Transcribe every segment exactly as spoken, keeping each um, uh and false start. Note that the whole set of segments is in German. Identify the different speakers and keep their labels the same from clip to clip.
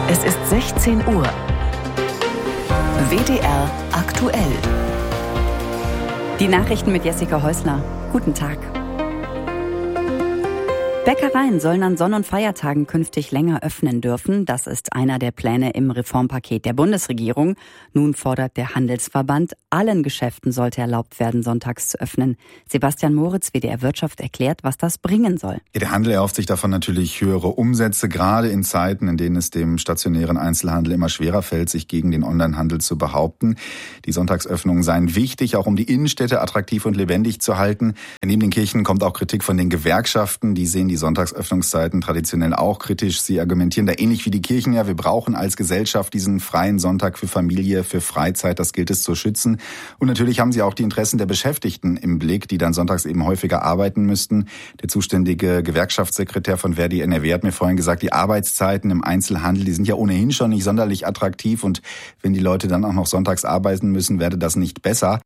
Speaker 1: Es ist sechzehn Uhr. W D R aktuell.
Speaker 2: Die Nachrichten mit Jessica Häusler. Guten Tag. Bäckereien sollen an Sonn- und Feiertagen künftig länger öffnen dürfen. Das ist einer der Pläne im Reformpaket der Bundesregierung. Nun fordert der Handelsverband, allen Geschäften sollte erlaubt werden, sonntags zu öffnen. Sebastian Moritz, W D R Wirtschaft, erklärt, was das bringen soll.
Speaker 3: Ja, der Handel erhofft sich davon natürlich höhere Umsätze, gerade in Zeiten, in denen es dem stationären Einzelhandel immer schwerer fällt, sich gegen den Onlinehandel zu behaupten. Die Sonntagsöffnungen seien wichtig, auch um die Innenstädte attraktiv und lebendig zu halten. Neben den Kirchen kommt auch Kritik von den Gewerkschaften. Die sehen die Sonntagsöffnungszeiten traditionell auch kritisch. Sie argumentieren da ähnlich wie die Kirchen. Ja, wir brauchen als Gesellschaft diesen freien Sonntag für Familie, für Freizeit. Das gilt es zu schützen. Und natürlich haben sie auch die Interessen der Beschäftigten im Blick, die dann sonntags eben häufiger arbeiten müssten. Der zuständige Gewerkschaftssekretär von Verdi N R W hat mir vorhin gesagt, die Arbeitszeiten im Einzelhandel, die sind ja ohnehin schon nicht sonderlich attraktiv. Und wenn die Leute dann auch noch sonntags arbeiten müssen, werde das nicht besser.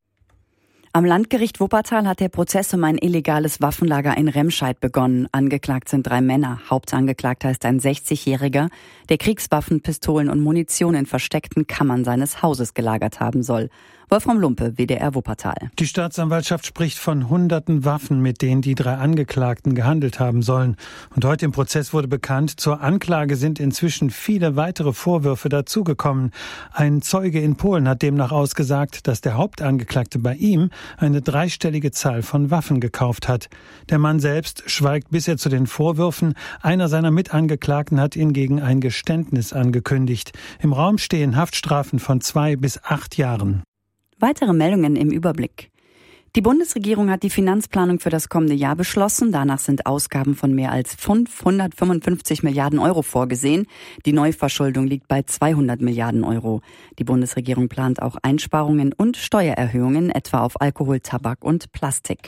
Speaker 2: Am Landgericht Wuppertal hat der Prozess um ein illegales Waffenlager in Remscheid begonnen. Angeklagt sind drei Männer. Hauptangeklagter ist ein sechzigjähriger, der Kriegswaffen, Pistolen und Munition in versteckten Kammern seines Hauses gelagert haben soll. Wolfram Lumpe, W D R Wuppertal.
Speaker 4: Die Staatsanwaltschaft spricht von hunderten Waffen, mit denen die drei Angeklagten gehandelt haben sollen. Und heute im Prozess wurde bekannt, zur Anklage sind inzwischen viele weitere Vorwürfe dazugekommen. Ein Zeuge in Polen hat demnach ausgesagt, dass der Hauptangeklagte bei ihm eine dreistellige Zahl von Waffen gekauft hat. Der Mann selbst schweigt bisher zu den Vorwürfen. Einer seiner Mitangeklagten hat hingegen ein Geständnis angekündigt. Im Raum stehen Haftstrafen von zwei bis acht Jahren.
Speaker 2: Weitere Meldungen im Überblick. Die Bundesregierung hat die Finanzplanung für das kommende Jahr beschlossen. Danach sind Ausgaben von mehr als fünfhundertfünfundfünfzig Milliarden Euro vorgesehen. Die Neuverschuldung liegt bei zweihundert Milliarden Euro. Die Bundesregierung plant auch Einsparungen und Steuererhöhungen, etwa auf Alkohol, Tabak und Plastik.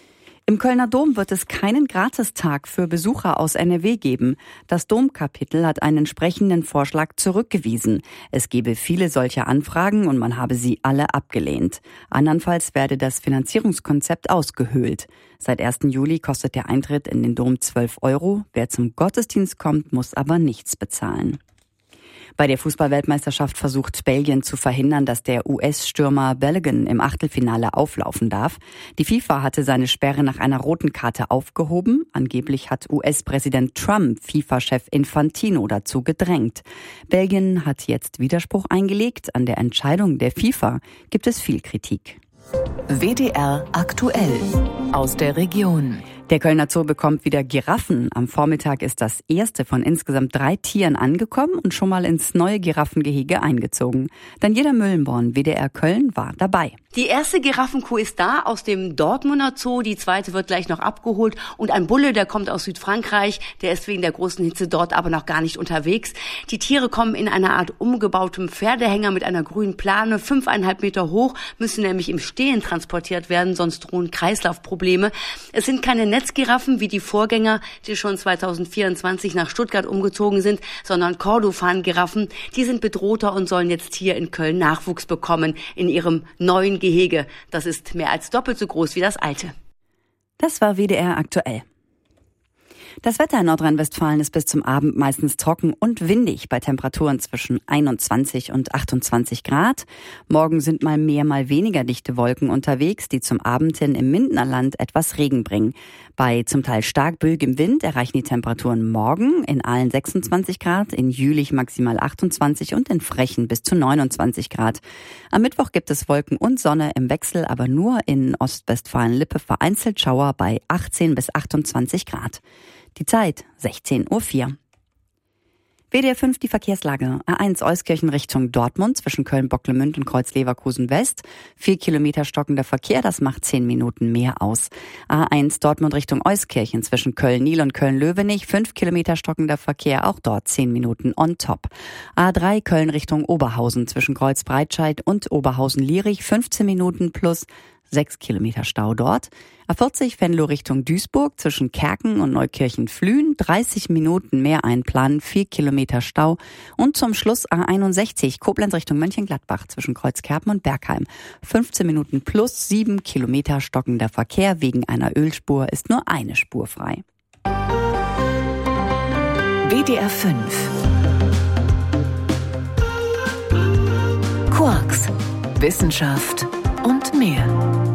Speaker 2: Im Kölner Dom wird es keinen Gratistag für Besucher aus N R W geben. Das Domkapitel hat einen entsprechenden Vorschlag zurückgewiesen. Es gebe viele solcher Anfragen und man habe sie alle abgelehnt. Andernfalls werde das Finanzierungskonzept ausgehöhlt. Seit ersten Juli kostet der Eintritt in den Dom zwölf Euro. Wer zum Gottesdienst kommt, muss aber nichts bezahlen. Bei der Fußball-Weltmeisterschaft versucht Belgien zu verhindern, dass der U S-Stürmer Balogun im Achtelfinale auflaufen darf. Die FIFA hatte seine Sperre nach einer roten Karte aufgehoben. Angeblich hat U S-Präsident Trump FIFA-Chef Infantino dazu gedrängt. Belgien hat jetzt Widerspruch eingelegt. An der Entscheidung der FIFA gibt es viel Kritik.
Speaker 1: W D R aktuell aus der Region.
Speaker 2: Der Kölner Zoo bekommt wieder Giraffen. Am Vormittag ist das erste von insgesamt drei Tieren angekommen und schon mal ins neue Giraffengehege eingezogen. Daniela Müllenborn, W D R Köln, war dabei.
Speaker 5: Die erste Giraffenkuh ist da aus dem Dortmunder Zoo, die zweite wird gleich noch abgeholt und ein Bulle, der kommt aus Südfrankreich, der ist wegen der großen Hitze dort aber noch gar nicht unterwegs. Die Tiere kommen in einer Art umgebautem Pferdehänger mit einer grünen Plane, fünfeinhalb Meter hoch, müssen nämlich im Stehen transportiert werden, sonst drohen Kreislaufprobleme. Es sind keine Netzgiraffen wie die Vorgänger, die schon zweitausendvierundzwanzig nach Stuttgart umgezogen sind, sondern Kordofan-Giraffen. Die sind bedrohter und sollen jetzt hier in Köln Nachwuchs bekommen in ihrem neuen Gehege. Das ist mehr als doppelt so groß wie das alte.
Speaker 2: Das war W D R aktuell. Das Wetter in Nordrhein-Westfalen ist bis zum Abend meistens trocken und windig bei Temperaturen zwischen einundzwanzig und achtundzwanzig Grad. Morgen sind mal mehr, mal weniger dichte Wolken unterwegs, die zum Abend hin im Mindenerland etwas Regen bringen. Bei zum Teil stark böigem Wind erreichen die Temperaturen morgen in Aalen sechsundzwanzig Grad, in Jülich maximal achtundzwanzig und in Frechen bis zu neunundzwanzig Grad. Am Mittwoch gibt es Wolken und Sonne im Wechsel, aber nur in Ostwestfalen-Lippe vereinzelt Schauer bei achtzehn bis achtundzwanzig Grad. Die Zeit sechzehn Uhr vier. W D R fünf, die Verkehrslage. A eins Euskirchen Richtung Dortmund zwischen Köln-Bocklemünd und Kreuz-Leverkusen West. Vier Kilometer stockender Verkehr, das macht zehn Minuten mehr aus. A eins Dortmund Richtung Euskirchen zwischen Köln-Niel und Köln-Löwenich. Fünf Kilometer stockender Verkehr, auch dort zehn Minuten on top. A drei Köln Richtung Oberhausen zwischen Kreuz-Breitscheid und Oberhausen-Lierich. fünfzehn Minuten plus sechs Kilometer Stau dort. A vierzig Venlo Richtung Duisburg zwischen Kerken und Neukirchen-Flühen. dreißig Minuten mehr einplanen, vier Kilometer Stau. Und zum Schluss A einundsechzig Koblenz Richtung Mönchengladbach zwischen Kreuzkerpen und Bergheim. fünfzehn Minuten plus sieben Kilometer stockender Verkehr. Wegen einer Ölspur ist nur eine Spur frei.
Speaker 1: W D R fünf Quarks, Wissenschaft und mehr.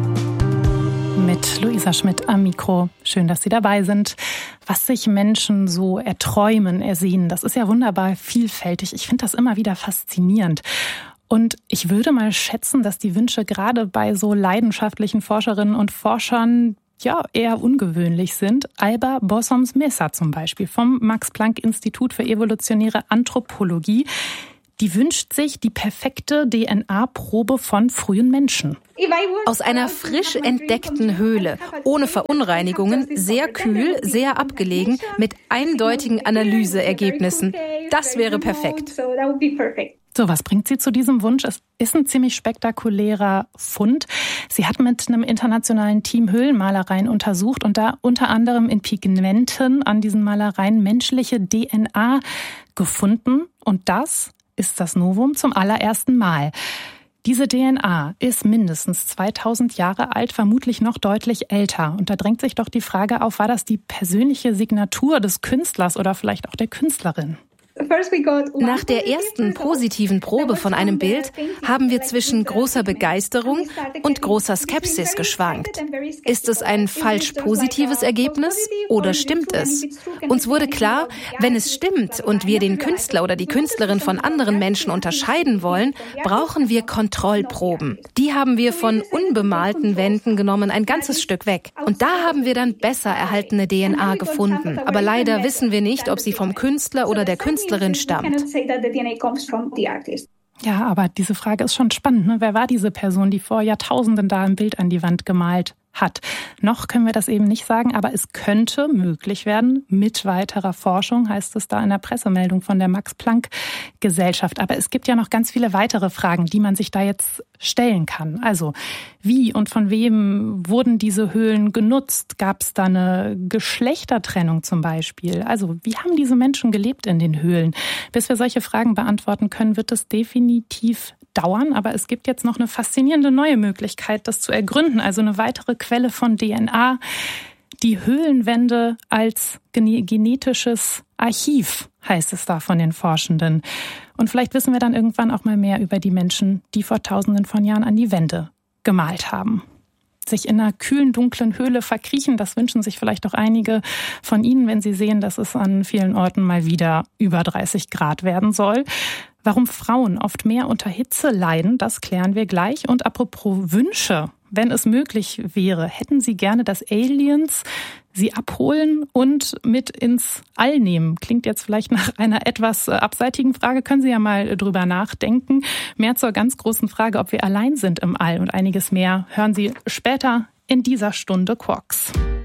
Speaker 6: Mit Luisa Schmidt am Mikro. Schön, dass Sie dabei sind. Was sich Menschen so erträumen, ersehnen, das ist ja wunderbar vielfältig. Ich finde das immer wieder faszinierend. Und ich würde mal schätzen, dass die Wünsche gerade bei so leidenschaftlichen Forscherinnen und Forschern ja eher ungewöhnlich sind. Alba Bossoms-Mesa zum Beispiel vom Max-Planck-Institut für evolutionäre Anthropologie. Die wünscht sich die perfekte D N A-Probe von frühen Menschen.
Speaker 7: Aus einer frisch entdeckten Höhle, ohne Verunreinigungen, sehr kühl, sehr abgelegen, mit eindeutigen Analyseergebnissen. Das wäre perfekt.
Speaker 6: So, was bringt sie zu diesem Wunsch? Es ist ein ziemlich spektakulärer Fund. Sie hat mit einem internationalen Team Höhlenmalereien untersucht und da unter anderem in Pigmenten an diesen Malereien menschliche D N A gefunden. Und das ist das Novum zum allerersten Mal. Diese D N A ist mindestens zweitausend Jahre alt, vermutlich noch deutlich älter. Und da drängt sich doch die Frage auf, war das die persönliche Signatur des Künstlers oder vielleicht auch der Künstlerin?
Speaker 7: Nach der ersten positiven Probe von einem Bild haben wir zwischen großer Begeisterung und großer Skepsis geschwankt. Ist es ein falsch positives Ergebnis oder stimmt es? Uns wurde klar, wenn es stimmt und wir den Künstler oder die Künstlerin von anderen Menschen unterscheiden wollen, brauchen wir Kontrollproben. Die haben wir von unbemalten Wänden genommen, ein ganzes Stück weg. Und da haben wir dann besser erhaltene D N A gefunden. Aber leider wissen wir nicht, ob sie vom Künstler oder der Künstlerin stammt.
Speaker 6: Ja, aber diese Frage ist schon spannend, ne? Wer war diese Person, die vor Jahrtausenden da ein Bild an die Wand gemalt hat? Noch können wir das eben nicht sagen, aber es könnte möglich werden mit weiterer Forschung, heißt es da in der Pressemeldung von der Max-Planck-Gesellschaft. Aber es gibt ja noch ganz viele weitere Fragen, die man sich da jetzt stellen kann. Also, wie und von wem wurden diese Höhlen genutzt? Gab es da eine Geschlechtertrennung zum Beispiel? Also, wie haben diese Menschen gelebt in den Höhlen? Bis wir solche Fragen beantworten können, wird es definitiv dauern, aber es gibt jetzt noch eine faszinierende neue Möglichkeit, das zu ergründen, also eine weitere Quelle von D N A, die Höhlenwände als genetisches Archiv, heißt es da von den Forschenden. Und vielleicht wissen wir dann irgendwann auch mal mehr über die Menschen, die vor Tausenden von Jahren an die Wände gemalt haben. Sich in einer kühlen, dunklen Höhle verkriechen, das wünschen sich vielleicht auch einige von Ihnen, wenn sie sehen, dass es an vielen Orten mal wieder über dreißig Grad werden soll. Warum Frauen oft mehr unter Hitze leiden, das klären wir gleich. Und apropos Wünsche, wenn es möglich wäre, hätten Sie gerne, dass Aliens Sie abholen und mit ins All nehmen? Klingt jetzt vielleicht nach einer etwas abseitigen Frage, können Sie ja mal drüber nachdenken. Mehr zur ganz großen Frage, ob wir allein sind im All und einiges mehr hören Sie später in dieser Stunde Quarks.